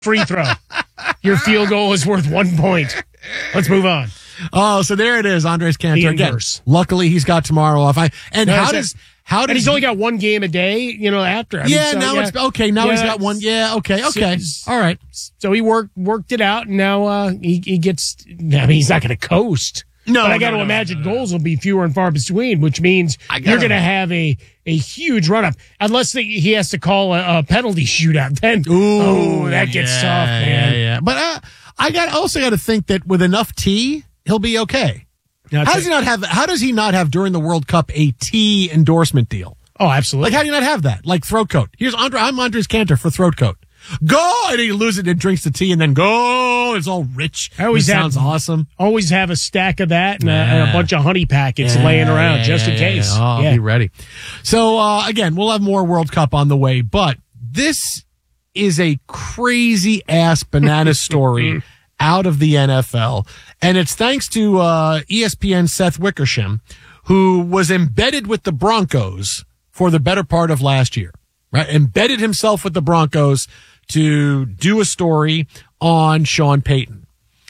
free throw. Your field goal is worth 1 point. Let's move on. Oh, so there it is, Andres Cantor. The Again, inverse. luckily he's got tomorrow off. And he's only got one game a day, after. It's okay. Now he's got one. Yeah, okay. All right. So he worked it out, and now he gets. He's not going to coast. No, but I got to imagine goals will be fewer and far between, which means you're going to have a huge run up, unless he has to call a penalty shootout. Then, that gets tough, man. Yeah. But I also got to think that with enough tea, he'll be okay. How does he not have during the World Cup a tea endorsement deal? Oh, absolutely. Like, how do you not have that? Like throat coat. I'm Andres Cantor for throat coat. Go! And he loses it and drinks the tea and then go! It's all rich. Sounds awesome. Always have a stack of that and a bunch of honey packets laying around just in case. Oh, be ready. So, again, we'll have more World Cup on the way, but this is a crazy-ass banana story out of the NFL, and it's thanks to ESPN's Seth Wickersham, who was embedded with the Broncos for the better part of last year, right? Embedded himself with the Broncos to do a story on Sean Payton.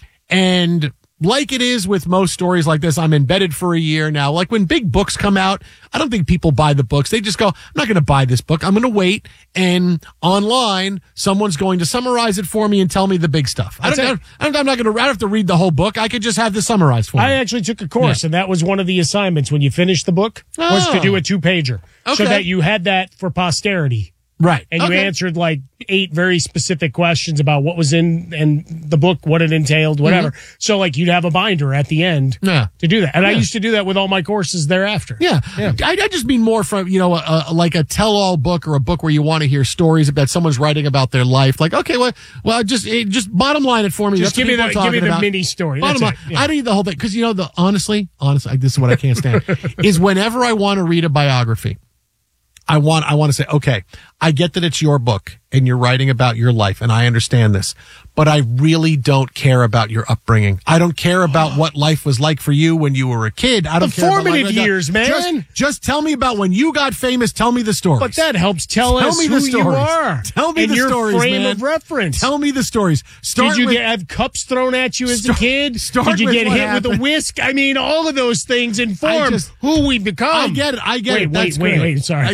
And like it is with most stories like this, I'm embedded for a year now. Like when big books come out, I don't think people buy the books. They just go, I'm not going to buy this book. I'm going to wait. And online, someone's going to summarize it for me and tell me the big stuff. I'm not going to have to read the whole book. I could just have this summarized for me. I actually took a course, and that was one of the assignments when you finished the book, was to do a 2-pager. Okay. So that you had that for posterity. Right. And you answered like 8 very specific questions about what was in the book, what it entailed, whatever. Mm-hmm. So like you'd have a binder at the end to do that. And I used to do that with all my courses thereafter. Yeah. I just mean more from, like a tell-all book or a book where you want to hear stories about someone's writing about their life. Like, okay, well, just bottom line it for me. Just give me the mini story. Bottom line. I don't need the whole thing. Because, honestly, this is what I can't stand, is whenever I want to read a biography, I want to say, okay, I get that it's your book and you're writing about your life, and I understand this, but I really don't care about your upbringing. I don't care about what life was like for you when you were a kid. I don't care about formative years, man. Just tell me about when you got famous. Tell me the stories. But that helps tell us who you are. Tell me and the your stories, frame man. of reference. Tell me the stories. Did you have cups thrown at you as a kid? Did you get hit with a whisk? I mean, all of those things inform who we become. I get it. Wait. Sorry.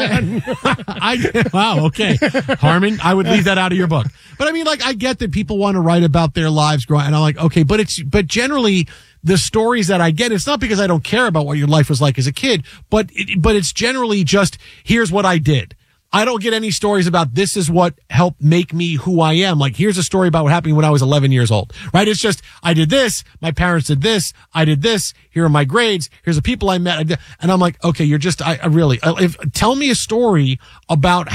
Wow. Okay. Harmon, I would leave that out of your book. But I mean, like, I get that people want to write about their lives growing, and I'm like, okay, but generally the stories that I get, it's not because I don't care about what your life was like as a kid, but it's generally just, here's what I did. I don't get any stories about this is what helped make me who I am. Like, here's a story about what happened when I was 11 years old, right? It's just, I did this, my parents did this, I did this, here are my grades, here's the people I met. And I'm like, okay, you're just, tell me a story about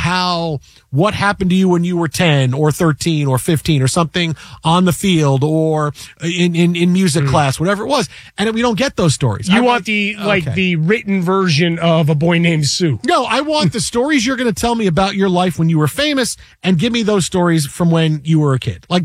what happened to you when you were 10 or 13 or 15 or something on the field or in music class, whatever it was. And we don't get those stories. You want the written version of A Boy Named Sue. No, I want the stories you're going to tell me about your life when you were famous, and give me those stories from when you were a kid. Like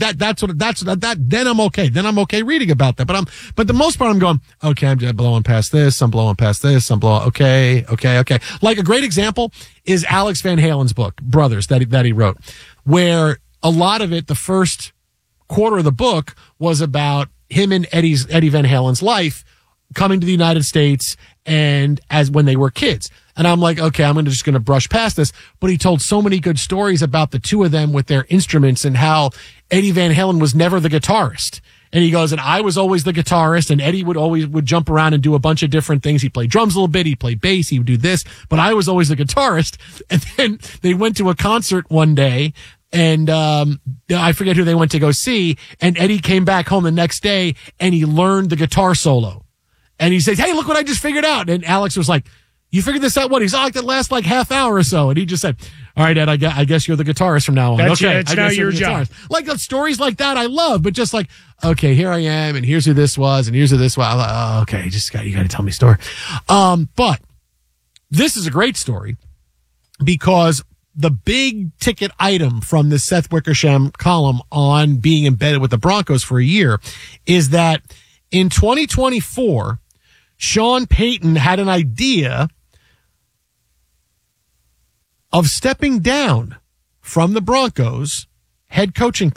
that. Then I'm okay. Then I'm okay reading about that. But the most part, I'm going, okay, I'm just blowing past this. I'm blowing past this. Okay. Like a great example is Alex Van Halen's book, Brothers, that he wrote, where a lot of it, the first quarter of the book, was about him and Eddie Van Halen's life coming to the United States and as when they were kids. And I'm like, okay, I'm just going to brush past this. But he told so many good stories about the two of them with their instruments and how Eddie Van Halen was never the guitarist. And he goes, and I was always the guitarist, and Eddie would jump around and do a bunch of different things. He'd play drums a little bit, he'd play bass, he would do this, but I was always the guitarist. And then they went to a concert one day, and I forget who they went to go see, and Eddie came back home the next day, and he learned the guitar solo. And he says, hey, look what I just figured out. And Alex was like, you figured this out? What? He's like, that last like half hour or so. And he just said, all right, Ed, I guess you're the guitarist from now on. That's now your job. Like stories like that I love, but just like, okay, here I am, and here's who this was, and here's who this was. I'm like, oh, okay, you got to tell me a story. But this is a great story because the big ticket item from the Seth Wickersham column on being embedded with the Broncos for a year is that in 2024, Sean Payton had an idea of stepping down from the Broncos head coaching